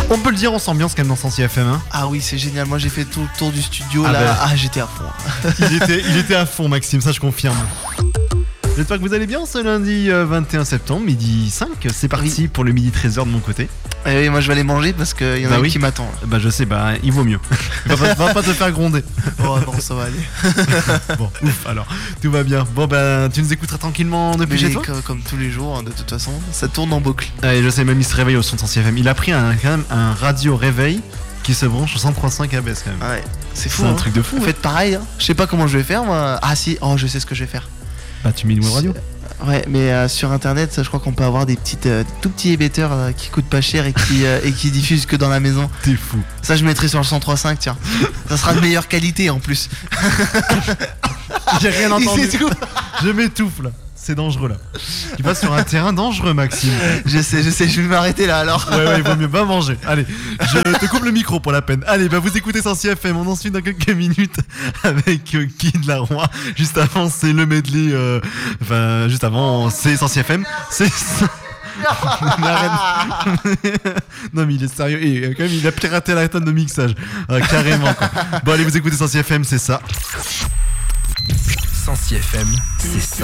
On peut le dire, on s'ambiance quand même dans Sensi FM. Hein. Ah oui, c'est génial. Moi, j'ai fait tout le tour du studio. J'étais à fond. Il était à fond, Maxime, ça je confirme. J'espère que vous allez bien ce lundi 21 septembre, midi 5. C'est parti pour le midi 13h de mon côté. Et oui, moi je vais aller manger parce qu'il y en a un qui m'attend. Bah je sais, il vaut mieux. va pas te faire gronder. Oh non, ça va aller. Bon, ouf, alors, tout va bien. Bon tu nous écouteras tranquillement depuis chez toi comme tous les jours, de toute façon, ça tourne en boucle. Et je sais, même il se réveille au son de Sensi FM. Il a pris quand même un radio réveil qui se branche au 103.5 ABS quand même. Ouais, c'est fou. C'est un truc de fou. Faites pareil, hein. Je sais pas comment je vais faire moi. Ah si, je sais ce que je vais faire. Bah tu mets une web radio. Ouais, mais sur internet, je crois qu'on peut avoir des petites tout petits émetteurs qui coûtent pas cher et qui diffusent que dans la maison. T'es fou. Ça, je mettrai sur le 103.5, tiens. Ça sera de meilleure qualité en plus. J'ai rien entendu. Je m'étouffe là. C'est dangereux là. Tu vas sur un terrain dangereux, Maxime. Je sais, je vais m'arrêter là alors. Ouais, il vaut mieux pas manger. Allez, je te coupe le micro pour la peine. Allez, vous écoutez Sensi FM. On en suit dans quelques minutes avec Kid Laroi. Juste avant, c'est le medley. Juste avant, c'est Sensi FM. C'est. Non mais il est sérieux et quand même il a piraté la tonne de mixage carrément quoi. Bon allez vous écoutez Sensi FM, c'est ça. Sensi FM, c'est ça.